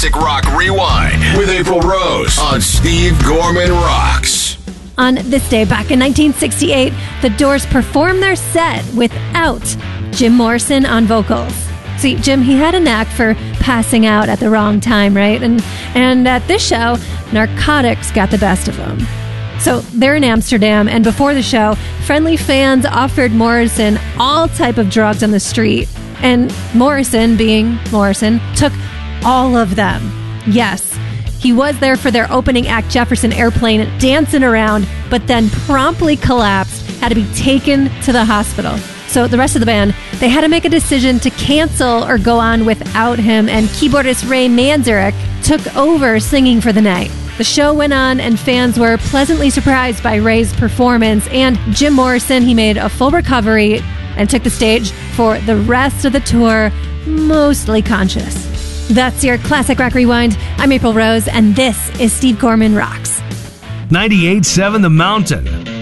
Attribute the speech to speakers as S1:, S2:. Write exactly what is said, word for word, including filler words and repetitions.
S1: Classic Rock Rewind with April Rose on Steve Gorman Rocks.
S2: On this day, back in nineteen sixty-eight, the Doors performed their set without Jim Morrison on vocals. See, Jim, he had a knack for passing out at the wrong time, right? And and at this show, narcotics got the best of him. So they're in Amsterdam, and before the show, friendly fans offered Morrison all type of drugs on the street. And Morrison, being Morrison, took all of them. Yes, he was there for their opening act, Jefferson Airplane, dancing around, but then promptly collapsed, had to be taken to the hospital. So the rest of the band, they had to make a decision to cancel or go on without him, and keyboardist Ray Manzarek took over singing for the night. The show went on, and fans were pleasantly surprised by Ray's performance, and Jim Morrison, he made a full recovery and took the stage for the rest of the tour, mostly conscious. That's your Classic Rock Rewind. I'm April Rose, and this is Steve Gorman Rocks.
S3: ninety-eight point seven The Mountain.